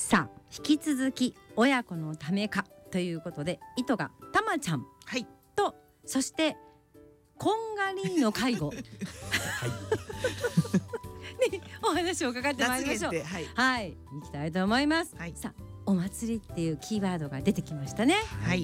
さあ引き続き親子のためかということで、糸がたまちゃんはいと、そしてこんがりの介護、 はいにお話を伺ってまいりましょう。 夏限定はいはい、行きたいと思います。 はいさあお祭りっていうキーワードが出てきましたね。 はい